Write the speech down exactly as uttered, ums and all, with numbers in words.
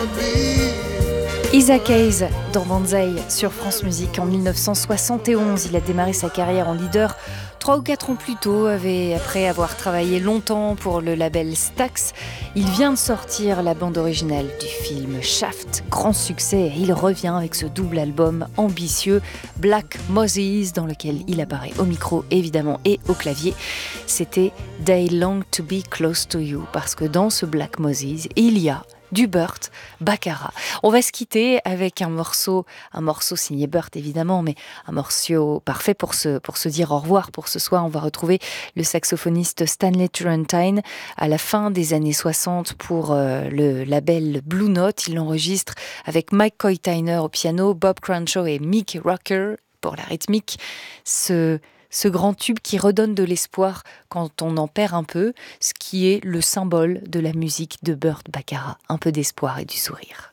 Isaac Hayes dans Banzai sur France Musique en mille neuf cent soixante et onze. Il a démarré sa carrière en leader trois ou quatre ans plus tôt, avait, après avoir travaillé longtemps pour le label Stax. Il vient de sortir la bande originale du film Shaft, grand succès, et il revient avec ce double album ambitieux, Black Moses, dans lequel il apparaît au micro évidemment et au clavier. C'était They Long to Be Close to You, parce que dans ce Black Moses, il y a du Burt Bacharach. On va se quitter avec un morceau, un morceau signé Burt évidemment, mais un morceau parfait pour se, pour se dire au revoir pour ce soir. On va retrouver le saxophoniste Stanley Turrentine à la fin des années soixante pour euh, le label Blue Note. Il l'enregistre avec Mike Coytiner au piano, Bob Crenshaw et Mick Rucker pour la rythmique. Ce Ce grand tube qui redonne de l'espoir quand on en perd un peu, ce qui est le symbole de la musique de Burt Bacharach. Un peu d'espoir et du sourire.